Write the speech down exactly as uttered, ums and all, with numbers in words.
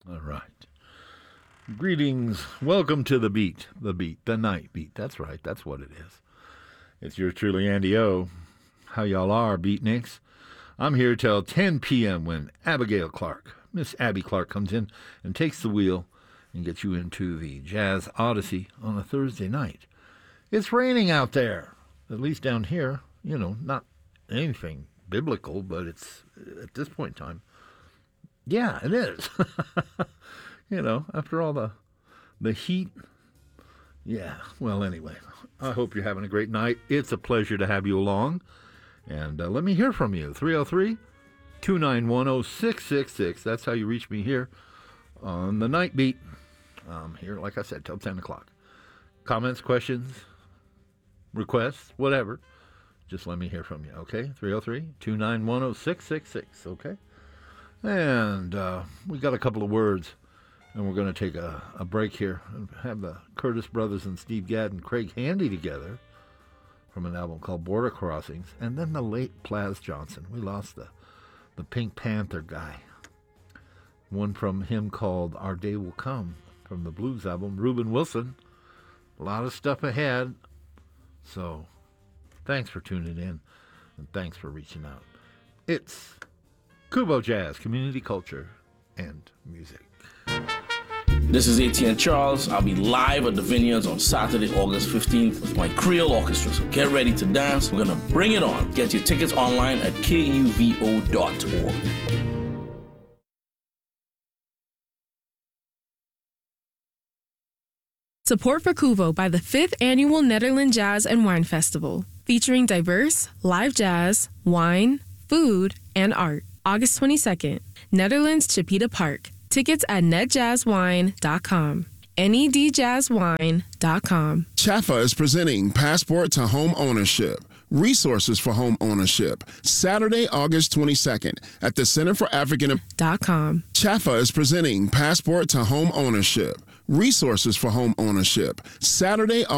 All right. Greetings. Welcome to the beat. The beat. The night beat. That's right. That's what it is. It's yours truly, Andy O. How y'all are, beatniks? I'm here till ten p.m. when Abigail Clark, Miss Abby Clark, comes in and takes the wheel and gets you into the Jazz Odyssey on a Thursday night. It's raining out there, at least down here. You know, not anything biblical, but it's, at this point in time, yeah, it is. You know, after all the the heat. Yeah, well, anyway, I hope you're having a great night. It's a pleasure to have you along. And uh, let me hear from you. three oh three, two nine one, oh six six six. That's how you reach me here on the night beat. Um, here, like I said, till ten o'clock. Comments, questions, requests, whatever. Just let me hear from you, okay? three oh three, two nine one, oh six six six, okay? And uh, we got a couple of words. And we're going to take a, a break here and have the Curtis Brothers and Steve Gadd and Craig Handy together from an album called Border Crossings. And then the late Plas Johnson. We lost the, the Pink Panther guy. One from him called Our Day Will Come from the blues album, Reuben Wilson. A lot of stuff ahead. So thanks for tuning in and thanks for reaching out. It's Kubo Jazz, community culture and music. This is A T N Charles. I'll be live at the Vineyards on Saturday, August fifteenth with my Creole Orchestra. So get ready to dance. We're going to bring it on. Get your tickets online at K U V O dot org. Support for Kuvo by the fifth Annual Netherlands Jazz and Wine Festival, featuring diverse live jazz, wine, food, and art. August twenty-second, Netherlands Chipeta Park. Tickets at net jazz wine dot com. N E D jazz wine dot com. Chaffa is presenting Passport to Home Ownership. Resources for Home Ownership. Saturday, August twenty-second at the Center for African... Dot com. Chaffa is presenting Passport to Home Ownership. Resources for Home Ownership. Saturday,